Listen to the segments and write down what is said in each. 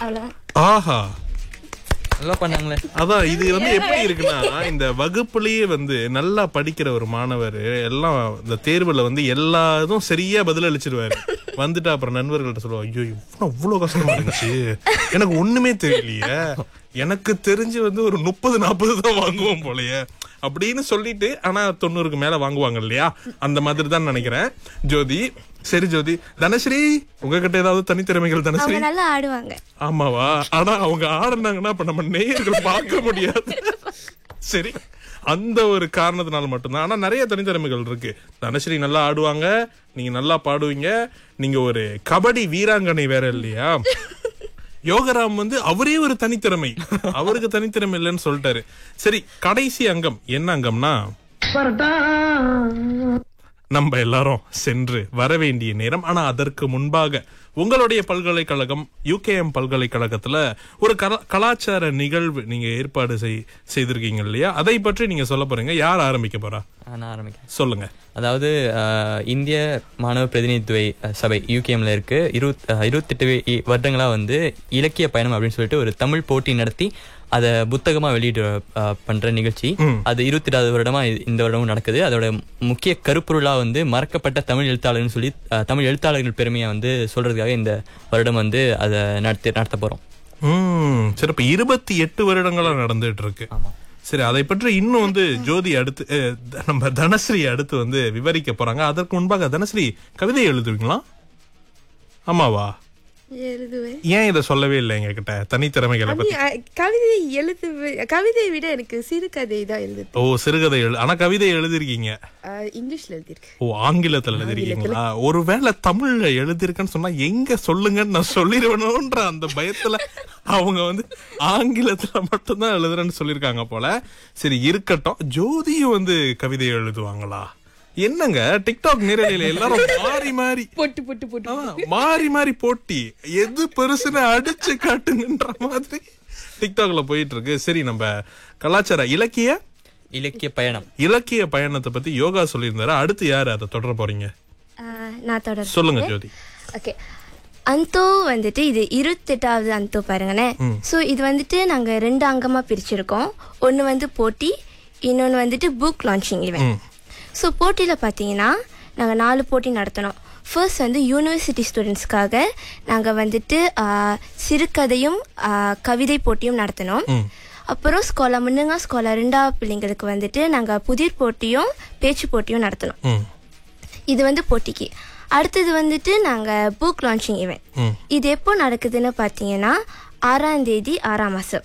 அவ்வளவுதான். ஆஹா, நல்லா பண்ணாங்களே. அதான் இது எப்படி இருக்குன்னா, இந்த வகுப்புலயே நல்லா படிக்கிற ஒரு மாணவர் எல்லாம் இந்த தேர்வுல எல்லாரும் சரியா பதில் அளிச்சிருவாரு. வந்துட்டு அப்புறம் நண்பர்கள்ட்ட சொல்லுவா, ஐயோ இவ்வளவு கஷ்டமா இருந்துச்சு, எனக்கு ஒண்ணுமே தெரியலையே, எனக்கு தெரிஞ்சு ஒரு 30-40 தான் வாங்குவோம் போலயே அப்படின்னு சொல்லிட்டு, ஆனா 90க்கு மேல வாங்குவாங்க இல்லையா, அந்த மாதிரி தான் நினைக்கிறேன். ஜோதி, சரி ஜோதி. தனஸ்ரீ, உங்ககிட்ட ஏதாவது தனித்திறமைகள்? தனஸ்ரீ நல்லா ஆடுவாங்க. ஆமாவா? ஆனா அவங்க ஆடுனாங்கன்னா அப்ப நம்ம நேயர்கள் பார்க்க முடியாது. சரி, அந்த ஒரு காரணத்தினால மட்டும்தான். ஆனா நிறைய தனித்திறமைகள் இருக்கு. தனஸ்ரீ நல்லா ஆடுவாங்க, நீங்க நல்லா பாடுவீங்க, நீங்க ஒரு கபடி வீராங்கனை வேற இல்லையா? யோகராம் அவரே ஒரு தனித்திறமை, அவருக்கு தனித்திறமை இல்லைன்னு சொல்லிட்டாரு. சரி, கடைசி அங்கம் என்ன அங்கம்னா, நம்ம எல்லாரும் சென்று வர வேண்டிய நேரம். ஆனா அதற்கு முன்பாக உங்களுடைய பல்கலைக்கழகம் UKM பல்கலைக்கழகத்துல ஒரு கலாச்சார நிகழ்வு நீங்க ஏற்பாடு செய்திருக்கீங்க இல்லையா? அதை பற்றி நீங்க சொல்ல போறீங்க. யார் ஆரம்பிக்க போறா? நான் ஆரம்பிக்கிறேன். சொல்லுங்க. அதாவது இந்திய மாணவ பிரதிநிதித்துவ சபை UKMல இருக்கு. 28 வருடங்களா இலக்கிய பயணம் அப்படின்னு சொல்லிட்டு ஒரு தமிழ் போட்டி நடத்தி அத புத்தகமா வெளியிட்டு பண்ற நிகழ்ச்சி. அது 28வது வருடமா இந்த வருடமும் நடக்குது. அதோட முக்கிய கருப்பொருளா மறக்கப்பட்ட தமிழ் எழுத்தாளர்னு சொல்லி தமிழ் எழுத்தாளர்கள் பெருமையை சொல்றதுக்காக இந்த வருடம் அதை நடத்த போறோம். சிறப்பு. 28 வருடங்களா நடந்துட்டு இருக்கு. சரி, அதை பற்றி இன்னும் ஜோதி அடுத்து நம்ம தனஸ்ரீ அடுத்து விவரிக்க போறாங்க. அதற்கு முன்பாக தனஸ்ரீ, கவிதை எழுதுவீங்களா? ஆமாவா? எழுதுவேன். ஏன் இதை சொல்லவே இல்லை எங்க கிட்ட? தனித்திறமைகளை பத்தி. கவிதை விட எனக்கு சிறுகதை தான் எழுது. ஓ, சிறுகதை ஆனா கவிதை எழுதிருக்கீங்க? இங்கிலீஷ்ல எழுதிருக்கேன். ஓ, ஆங்கிலத்துல எழுதிருக்கீங்களா? ஒருவேளை தமிழ்ல எழுதிருக்கேன்னு சொன்னா எங்க சொல்லுங்கன்னு நான் சொல்லிடுவேணும்ன்ற அந்த பயத்துல அவங்க ஆங்கிலத்துல மட்டும்தான் எழுதுறேன்னு சொல்லிருக்காங்க போல. சரி, இருக்கட்டும். ஜோதியும் கவிதை எழுதுவாங்களா? என்னங்க டிக்டாக் நேரலையில எல்லாரும் மாறி மாறி போட்டி, எது பெருசுன்னு அடிச்சு காட்டுங்கன்ற மாதிரி டிக்டாக்ல போயிட்டு இருக்கு. சரி, நம்ம கலாச்சார இலக்கிய பயணத்தை பத்தி யோகா சொல்லியிருந்தாரு. அடுத்து யாரு அதை தொடர போறீங்க? நான் தொடர சொல்லுங்க ஜோதி. ஓகே. அந்தோ இது 28வது அந்தோ பாருங்களேன். ஸோ இது நாங்க 2 அங்கமா பிரிச்சிருக்கோம். ஒன்று போட்டி, இன்னொன்று புக் லான்ச்சிங் ஈவென்ட். ஸோ போட்டியில் பார்த்தீங்கன்னா நாங்கள் 4 போட்டி நடத்தினோம். ஃபர்ஸ்ட் யூனிவர்சிட்டி ஸ்டூடெண்ட்ஸ்க்காக நாங்கள் சிறுகதையும் கவிதை போட்டியும் நடத்தினோம். அப்புறம் முன்னுங்க ஸ்காலர் 2வது பிள்ளைங்களுக்கு நாங்கள் புதிர் போட்டியும் பேச்சு போட்டியும் நடத்தினோம். இது போட்டிக்கு. அடுத்தது நாங்கள் புக் லான்ச்சிங் ஈவென்ட். இது எப்போ நடக்குதுன்னு பார்த்தீங்கன்னா 6ஆம் தேதி 6ஆம் மாதம்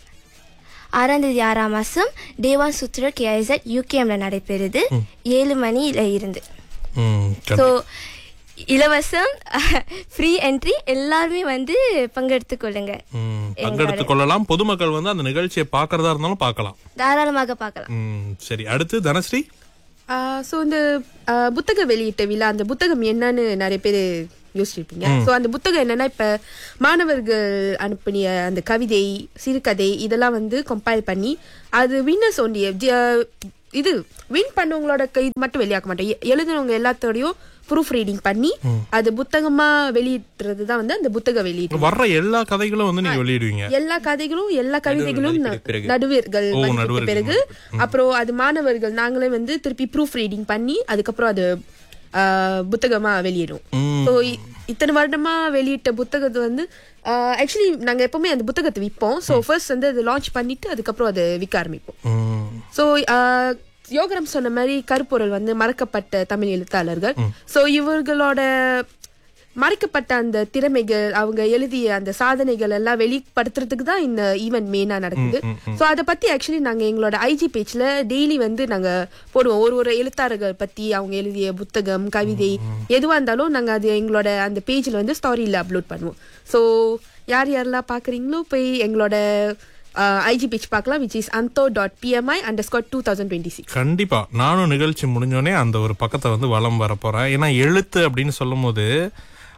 6ஆம் மாதம் தேவான் சுத்ரா KIZ UKMல நடைபெறுது. 7 மணியில இருந்து. ஸோ இலவசம், ஃப்ரீ என்ட்ரி, எல்லாருமே பங்கெடுத்துக் கொள்ளலாம். பொதுமக்கள் அந்த நிகழ்ச்சியை பார்க்கறதா இருந்தாலும் பார்க்கலாம், தாராளமாக பார்க்கலாம். சரி, அடுத்து தனஸ்ரீ. ஸோ இந்த புத்தக வெளியிட்ட விழா, அந்த புத்தகம் என்னன்னு நிறைய பேர் யோசிச்சிருப்பீங்க. ஸோ அந்த புத்தகம் என்னன்னா, இப்ப மாணவர்கள் அனுப்பிய அந்த கவிதை, சிறுகதை இதெல்லாம் கம்பைல் பண்ணி அது வின்னர்ஸ் ஒன்றிய இது வின் பண்ணவங்களோட இது மட்டும் வெளியாக்க மாட்டோம். எழுதுனவங்க எல்லாத்தோடையும் ப்ரூஃப் ரீடிங் பண்ணி அது புத்தகமா வெளியிடுறது தான் அந்த புத்தக வெளியீடு. வர்ற எல்லா கதைகளும் நீங்க வெளியிடுவீங்க. எல்லா கதைகளும் எல்லா கவிதைகளும் நடுவர்கள் பிறகு அப்புறம் அது மாணவர்கள் நாங்களே திருப்பி ப்ரூஃப் ரீடிங் பண்ணி அதுக்கப்புறம் அது புத்தகமா வெளியிடும். ஸோ இத்தனை வருடமா வெளியிட்ட புத்தகத்தை ஆக்சுவலி நாங்க எப்பவுமே அந்த புத்தகத்தை விற்போம். ஸோ ஃபர்ஸ்ட் அது லான்ச் பண்ணிட்டு அதுக்கப்புறம் அதை விற்க ஆரம்பிப்போம். ஸோ யோகரம் சொன்ன மாதிரி கருப்பொருள் மறக்கப்பட்ட தமிழ் எழுத்தாளர்கள். ஸோ இவர்களோட மறைக்கப்பட்ட அந்த திறமைகள், அவங்க எழுதிய அந்த சாதனைகள் எல்லாம் வெளிப்படுத்துறதுக்கு தான் இந்த ஈவென்ட் மெயினா நடக்குது. ஸோ அதை பத்தி ஆக்சுவலி நாங்க எங்களோட IG பேஜ்ல டெய்லி நாங்க போடுவோம். ஒரு எழுத்தாளர்கள் பத்தி, அவங்க எழுதிய புத்தகம், கவிதை எதுவா இருந்தாலும் நாங்க அது எங்களோட அந்த பேஜ்ல ஸ்டோரியில அப்லோட் பண்ணுவோம். ஸோ யாரெல்லாம் பாக்குறீங்களோ போய் எங்களோட IG பேஜ் பார்க்கலாம், which is anto.pmi_2026. கண்டிப்பா நானும் நிகழ்ச்சி முடிஞ்சோடனே அந்த ஒரு பக்கத்தை வலம் வர போறேன். ஏன்னா எழுத்து அப்படின்னு சொல்லும் போது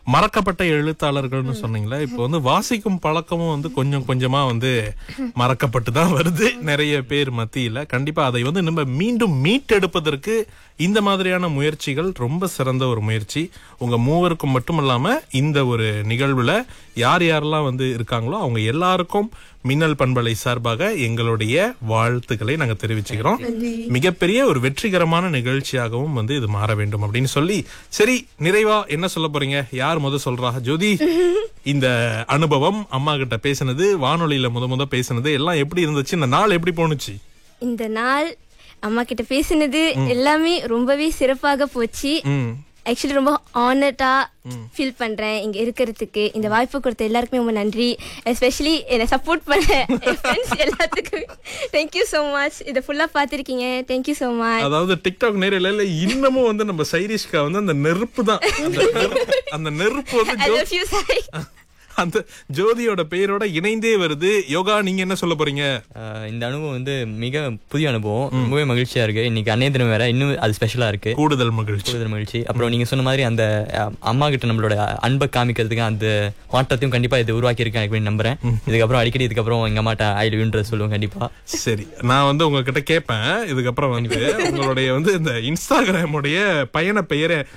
மறக்கப்பட்ட எழுத்தாளர்கள்னு சொன்னீங்களா, இப்போ வந்து வாசிக்கும் பழக்கமும் வந்து கொஞ்சம் கொஞ்சமா வந்து மறக்கப்பட்டு தான் வருது நிறைய பேர் மத்தியில. கண்டிப்பா அதை வந்து நம்ம மீண்டும் மீட்டெடுப்பதற்கு இந்த மாதிரியான முயற்சிகள் ரொம்ப சிறந்த ஒரு முயற்சி. உங்க மூவருக்கும் மட்டும் இல்லாம இந்த ஒரு நிகழ்வுல யார் யாரெல்லாம் வந்து இருக்காங்களோ அவங்க எல்லாருக்கும் மின்னல் பண்பலை சார்பாக எங்களுடைய வாழ்த்துக்களை நாங்க தெரிவிச்சுக்கிறோம். மிகப்பெரிய ஒரு வெற்றிகரமான நிகழ்ச்சியாகவும் வந்து இது மாற வேண்டும் அப்படின்னு சொல்லி, சரி நிறைவா என்ன சொல்ல போறீங்க? யார் சொல்றா? ஜோதி, இந்த அனுபவம், அம்மா கிட்ட பேசினது, வானொலியில முத பேசினது எல்லாம் எப்படி இருந்துச்சு? இந்த நாள் எப்படி போனுச்சு? இந்த நாள் அம்மா கிட்ட பேசினது எல்லாமே ரொம்பவே சிறப்பாக போச்சு. ஆக்சுவலி ரொம்ப ஆனர்டா ஃபீல் பண்றேன் இங்க இருக்கிறதுக்கு. இந்த வாய்ப்பு கொடுத்த எல்லாருக்குமே ரொம்ப நன்றி. எஸ்பெஷலி என்னை சப்போர்ட் பண்ண ஃப்ரெண்ட்ஸ் எல்லாத்துக்கும் தேங்க்யூ ஸோ மச். இதை ஃபுல்லா பார்த்துருக்கீங்க, தேங்க்யூ ஸோ மச். அதாவது டிக்டாக் நேரில் இன்னமும் வந்து நம்ம சைரிஷ்கா வந்து அந்த நெருப்பு தான், அந்த நெருப்பு வந்து அந்த ஜோதியோட பெயரோட இணைந்தே வருது. யோகா, நீங்க என்ன சொல்ல போறீங்க? இந்த அனுபவம் வந்து மிக புதிய அனுபவம், ரொம்பவே மகிழ்ச்சியா இருக்கு. இன்னைக்கு அன்னைய தினம் வேற, இன்னும் அது ஸ்பெஷலா இருக்கு, கூடுதல் மகிழ்ச்சி. அப்புறம் நீங்க சொன்ன மாதிரி அந்த அம்மா கிட்ட நம்மளோட அன்பை காமிக்கிறதுக்கு அந்த மாற்றத்தையும் கண்டிப்பா இது உருவாக்கி இருக்கேன் அப்படின்னு நம்புறேன். இதுக்கப்புறம் அடிக்கடி இதுக்கப்புறம் எங்க அம்மாட்ட ஐ லவ் யூன்ற சொல்லுவோம் கண்டிப்பா. சரி, நான் வந்து உங்ககிட்ட கேட்பேன் இதுக்கப்புறம் வந்து உங்களுடைய வந்து இந்த இன்ஸ்டாகிராமுடைய பயணர்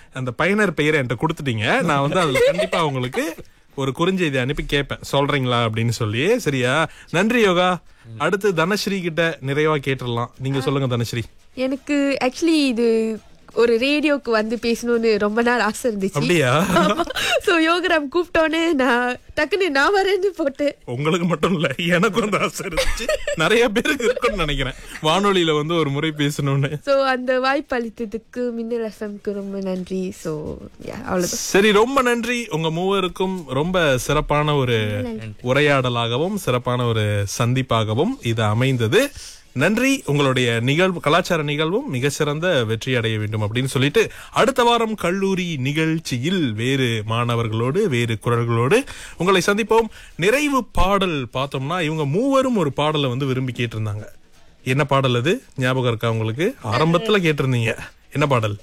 பெயரை என்கிட்ட கொடுத்துட்டீங்க. நான் வந்து அதுல கண்டிப்பா உங்களுக்கு ஒரு குறுஞ்செய்தி அனுப்பி கேட்பேன், சொல்றீங்களா அப்படின்னு சொல்லி. சரியா? நன்றி யோகா. அடுத்து தனஸ்ரீ கிட்ட நிறைவா கேட்டுடலாம். நீங்க சொல்லுங்க தனஸ்ரீ. எனக்கு ஆக்சுவலி இது ஒரு ரேடியோக்கு வந்து பேசணும்னு ரொம்ப நாள் ஆசை இருந்துச்சு. அப்படியா? சோ யோகராம் கூப்பிட்டோன்னே நான் டக்குன்னு நான் வரேன்னு போட்டு. உங்களுக்கு மட்டும் இல்ல, எனக்கும் அந்த ஆசை இருந்துச்சு, நிறைய பேருக்கு இருக்குன்னு நினைக்கிறேன், வானொலியில வந்து ஒரு முறை பேசணும்னு. சோ அந்த வாய்ப்பு அளித்ததுக்கு மின்னல் எஃப்எம்க்கு ரொம்ப நன்றி. சோ அவ்வளவுதான். சரி, ரொம்ப நன்றி. உங்க மூவருக்கும் ரொம்ப சிறப்பான ஒரு உரையாடலாகவும் சிறப்பான ஒரு சந்திப்பாகவும் இது அமைந்தது. நன்றி. உங்களுடைய கலாச்சார நிகழ்வும் மிக சிறந்த வெற்றி அடைய வேண்டும் அப்படின்னு சொல்லிட்டு, அடுத்த வாரம் கல்லூரி நிகழ்ச்சியில் வேறு மாணவர்களோடு வேறு குரல்களோடு உங்களை சந்திப்போம். நிறைவு பாடல் பார்த்தோம்னா, இவங்க மூவரும் ஒரு பாடலை வந்து விரும்பி கேட்டிருந்தாங்க. என்ன பாடல் அது ஞாபகம் இருக்கா உங்களுக்கு? ஆரம்பத்துல கேட்டிருந்தீங்க. என்ன பாடல்?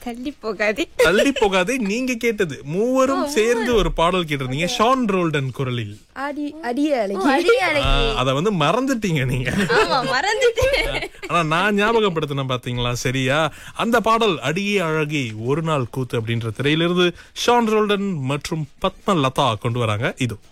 தள்ளி போகாதே. நீங்க கேட்டது மூவரும் சேர்ந்து ஒரு பாடல் கேட்டிருந்தீங்க, ஷான் ரோல்டன் குரலில். அத வந்து மறந்துட்டீங்க நீங்க. ஆனா நான் ஞாபகப்படுத்தின பாத்தீங்களா? சரியா? அந்த பாடல் அடியே அழகே ஒரு நாள் கூத்து அப்படின்ற திரையிலிருந்து ஷான் ரோல்டன் மற்றும் பத்மலதா கொண்டு வராங்க. இது